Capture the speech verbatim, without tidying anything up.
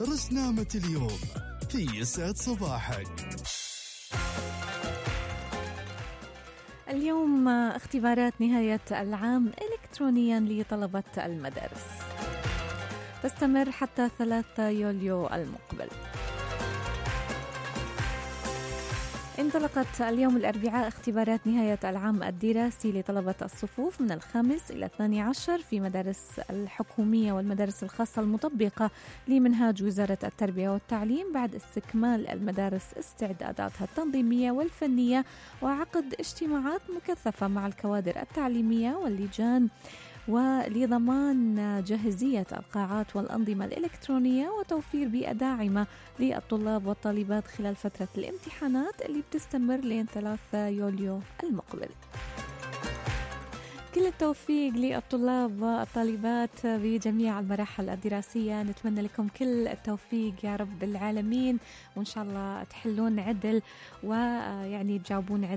رسنامة اليوم في يسعد صباحك. اليوم اختبارات نهاية العام إلكترونيا لطلبة المدارس تستمر حتى ثلاثة يوليو المقبل. انطلقت اليوم الأربعاء اختبارات نهاية العام الدراسي لطلبة الصفوف من الخامس إلى الثاني عشر في مدارس الحكومية والمدارس الخاصة المطبقة لمنهاج وزارة التربية والتعليم بعد استكمال المدارس استعداداتها التنظيمية والفنية وعقد اجتماعات مكثفة مع الكوادر التعليمية واللجان ولضمان جاهزية القاعات والأنظمة الإلكترونية وتوفير بيئة داعمة للطلاب والطالبات خلال فترة الامتحانات اللي بتستمر لين ثلاثة يوليو المقبل. كل التوفيق للطلاب والطالبات بجميع المراحل الدراسية، نتمنى لكم كل التوفيق يا رب العالمين، وإن شاء الله تحلون عدل ويعني تجاوبون عدل